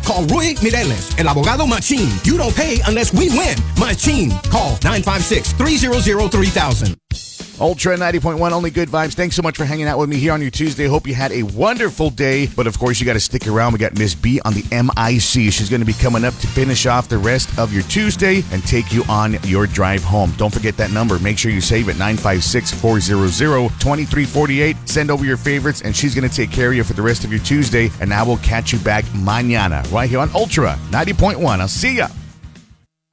Call Rui Mireles, el abogado Machín. You don't pay unless we win. Machín. Call 956-300-3000. Ultra 90.1, only good vibes. Thanks so much for hanging out with me here on your Tuesday. Hope you had a wonderful day. But of course, you got to stick around. We got Miss B on the MIC. She's going to be coming up to finish off the rest of your Tuesday and take you on your drive home. Don't forget that number. Make sure you save it, 956-400-2348. Send over your favorites, and she's going to take care of you for the rest of your Tuesday. And I will catch you back mañana right here on Ultra 90.1. I'll see ya.